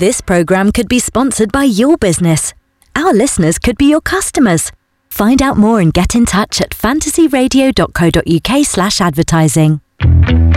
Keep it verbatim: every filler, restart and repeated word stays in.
This programme could be sponsored by your business. Our listeners could be your customers. Find out more and get in touch at fantasyradio dot co dot uk slash advertising.